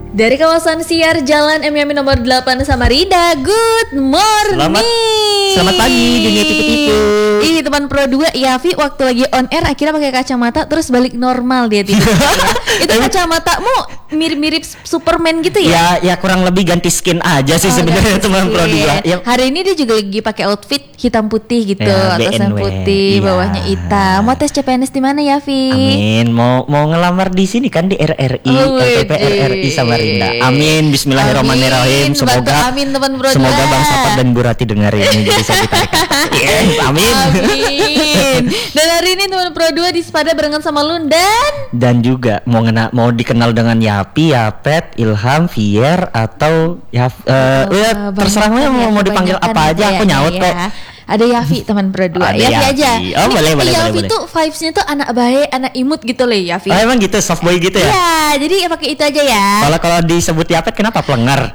Dari kawasan Siar Jalan M Yamin nomor 8 Samarinda. Good morning. Selamat pagi dunia tipu-tipu. Ini teman Pro 2 Yafi waktu lagi on air akhirnya pakai kacamata terus balik normal dia tidur. Itu kacamatamu mirip-mirip Superman gitu ya? Ya kurang lebih ganti skin aja sih sebenarnya teman Pro 2. Ya. Hari ini dia juga lagi pakai outfit hitam putih gitu, ya, atasan putih, bawahnya hitam. Mau tes CPNS di mana Yafi? Amin. Mau ngelamar di sini kan di RRI, LPP RRI Samarinda. Amin. Bismillahirrahmanirrahim. Semoga amin teman Pro 2. Semoga Bang Sapat dan Bu Rati dengar ini jadi saya ditarik. Yes, amin. Amin. Dan hari ini teman Pro 2 di Sepada barengan sama Lundan. Dan juga mau dikenal dengan Yapi, Yapet, Ilham, Vier atau ya terserah mau dipanggil apa aja, aku nyaut kok. Ada Yafi teman Pro 2. Yafi aja. Oh, boleh. Yafi tuh vibes-nya tuh anak baik, anak imut gitu loh Yafi. Oh, emang gitu, soft boy gitu ya? Iya, jadi pakai itu aja ya. Kalau disebut Yapet kenapa plenger?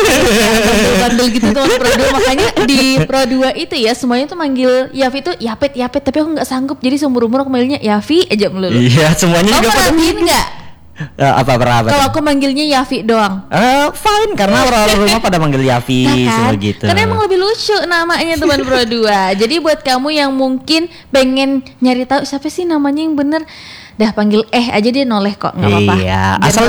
Bandel gitu teman Pro 2, makanya di Pro 2 itu ya semuanya tuh manggil Yafi tuh Yapet, tapi aku enggak sanggup. Jadi seumur-umur aku manggilnya Yafi aja melulu. Iya, semuanya juga perhatiin enggak? Apa? Kalau aku manggilnya Yafi doang. Fine, karena orang rumah pada manggil Yafi semua gitu. Karena emang lebih lucu namanya teman Pro 2. Jadi buat kamu yang mungkin pengen nyari tahu siapa sih namanya yang bener, dah panggil aja dia noleh kok, nggak apa-apa. Iya,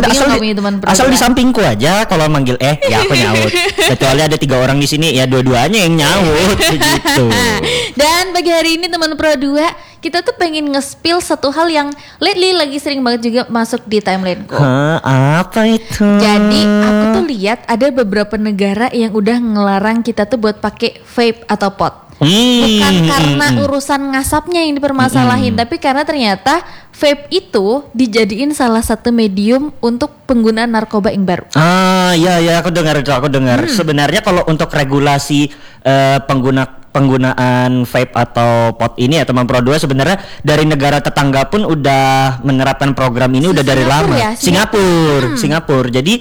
asal di sampingku aja kalau manggil ya aku nyaut. Kecuali ada 3 orang di sini ya dua-duanya yang nyaut gitu. Dan pagi hari ini teman Pro 2 kita tuh pengen nge-spill satu hal yang lately lagi sering banget juga masuk di timelineku. Apa itu? Jadi aku tuh lihat ada beberapa negara yang udah ngelarang kita tuh buat pakai vape atau pot. Bukan karena urusan ngasapnya yang dipermasalahin, tapi karena ternyata vape itu dijadiin salah satu medium untuk penggunaan narkoba yang baru. Ya aku dengar. Sebenarnya kalau untuk regulasi penggunaan vape atau pot ini ya teman Pro 2 sebenarnya dari negara tetangga pun udah menerapkan program ini udah dari lama. Ya? Singapura. Jadi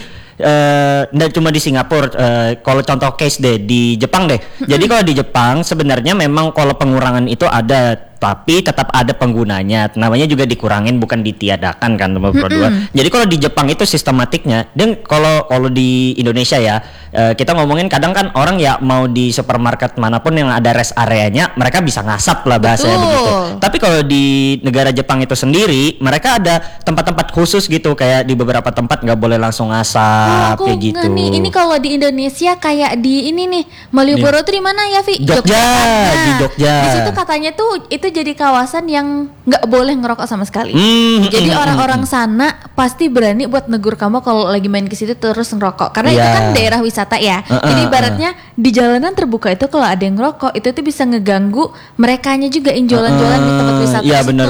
nggak cuma di Singapura, kalau contoh case deh di Jepang deh. Jadi kalau di Jepang sebenarnya memang kalau pengurangan itu ada, tapi tetap ada penggunanya. Namanya juga dikurangin bukan ditiadakan kan teman Pro 2. Jadi kalau di Jepang itu sistematiknya, dan kalau di Indonesia ya kita ngomongin kadang kan orang ya mau di supermarket manapun yang ada rest areanya mereka bisa ngasap lah bahasanya begitu. Tapi kalau di negara Jepang itu sendiri mereka ada tempat-tempat khusus gitu, kayak di beberapa tempat nggak boleh langsung ngasap kayak gitu. Ini kalau di Indonesia kayak di ini nih Malioboro tuh di mana ya Vi? Jogja. Di Jogja. Di situ katanya tuh itu jadi kawasan yang nggak boleh ngerokok sama sekali. Jadi orang-orang sana pasti berani buat negur kamu kalau lagi main ke situ terus ngerokok, karena itu kan daerah wisata ya. Jadi ibaratnya di jalanan terbuka itu kalau ada yang ngerokok itu tuh bisa ngeganggu merekanya juga yang jualan-jualan di tempat wisata. Iya benar.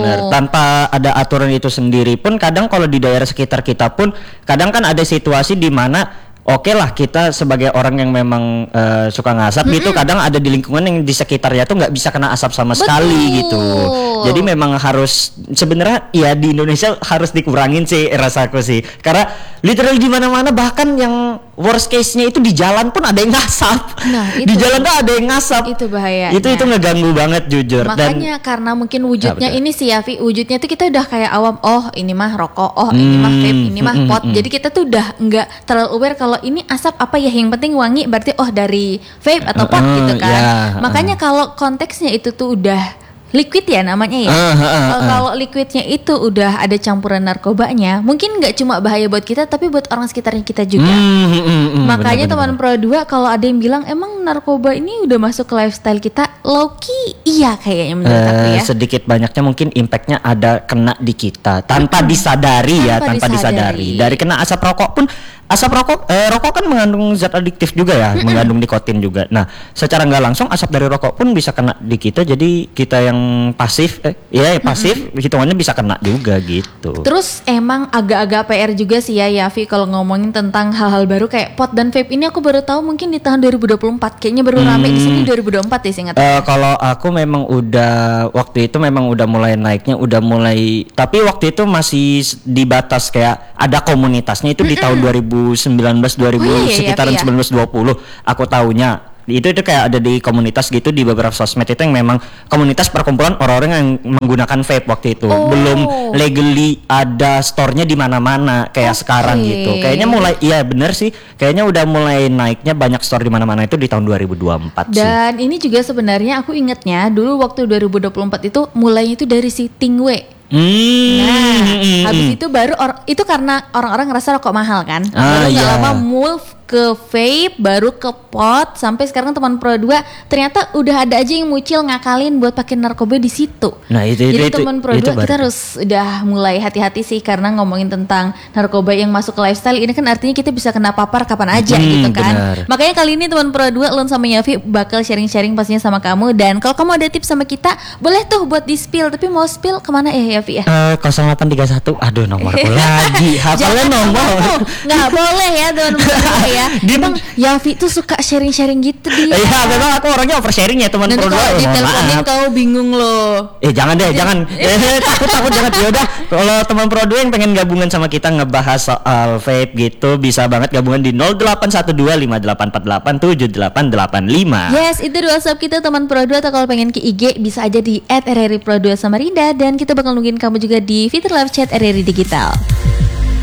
Tanpa ada aturan itu sendiri pun kadang kalau di daerah sekitar kita pun kadang kan ada situasi di mana oke lah kita sebagai orang yang memang suka ngasap gitu, kadang ada di lingkungan yang di sekitarnya tuh nggak bisa kena asap sama sekali gitu. Jadi memang harus sebenarnya ya di Indonesia harus dikurangin sih rasaku sih, karena literally di mana-mana, bahkan yang worst case-nya itu di jalan pun ada yang ngasap. Di jalan tuh ada yang ngasap. Itu bahaya. Itu ngeganggu banget jujur. Makanya karena mungkin wujudnya ini sih ya, wujudnya tuh kita udah kayak awam. Oh ini mah rokok, oh ini mah vape, ini mah pot. Jadi kita tuh udah nggak terlalu aware kalau ini asap apa ya, yang penting wangi berarti dari vape atau pot gitu kan. Makanya kalau konteksnya itu tuh udah liquid ya namanya ya. Kalau liquidnya itu udah ada campuran narkobanya, mungkin nggak cuma bahaya buat kita tapi buat orang sekitarnya kita juga. Makanya teman Pro 2 kalau ada yang bilang emang narkoba ini udah masuk ke lifestyle kita, low-key iya kayaknya menurut aku ya. Sedikit banyaknya mungkin impactnya ada kena di kita tanpa disadari. Tanpa disadari. Dari kena asap rokok pun. Rokok kan mengandung zat adiktif juga ya, mengandung nikotin juga. Nah, secara nggak langsung asap dari rokok pun bisa kena di kita. Jadi kita yang pasif, pasif, hitungannya bisa kena juga gitu. Terus emang agak-agak PR juga sih ya Yafi kalau ngomongin tentang hal-hal baru kayak pot dan vape ini. Aku baru tahu mungkin di tahun 2024, kayaknya baru rame di sini 2024 ya seingat. Kalau aku memang udah waktu itu memang udah mulai naiknya, tapi waktu itu masih di batas kayak ada komunitasnya itu di tahun 2019 sekitaran 19-20 aku taunya. Itu kayak ada di komunitas gitu di beberapa sosmed itu yang memang komunitas perkumpulan orang-orang yang menggunakan vape waktu itu. Belum legally ada store-nya di mana-mana kayak sekarang gitu. Kayaknya mulai iya bener sih. Kayaknya udah mulai naiknya banyak store di mana-mana itu di tahun 2024 sih. Dan ini juga sebenarnya aku ingetnya dulu waktu 2024 itu mulainya itu dari si Tingwe. Nah, habis itu baru itu karena orang-orang ngerasa rokok mahal kan. Baru nggak lama move ke vape, baru ke pot, sampai sekarang teman Pro 2 ternyata udah ada aja yang mucil ngakalin buat pakai narkoba di situ. Nah, jadi teman Pro 2 kita harus udah mulai hati-hati sih karena ngomongin tentang narkoba yang masuk ke lifestyle ini kan artinya kita bisa kena papar kapan aja gitu kan. Benar. Makanya kali ini teman Pro 2 Lun sama Yafi bakal sharing-sharing pastinya sama kamu, dan kalau kamu ada tips sama kita boleh tuh buat di spill, tapi mau spill kemana ya Yafi ya? 0831 aduh nomorku lagi hafalnya nomor. Nggak boleh ya teman Pro 2 ya. Emang Yafi tuh suka sharing-sharing gitu dia. Iya memang aku orangnya oversharing ya teman Pro 2. Nanti kalau diteleponin kau bingung loh. Jangan deh, jangan. Takut jangan. Yaudah, kalau teman Pro 2 yang pengen gabungan sama kita ngebahas soal vape gitu, bisa banget gabungan di 081258487885. Yes, itu di WhatsApp kita teman Pro 2, atau kalau pengen ke IG bisa aja di @RRI Pro 2 Samarinda, dan kita bakal nungguin kamu juga di Fitur Live Chat RRI Digital.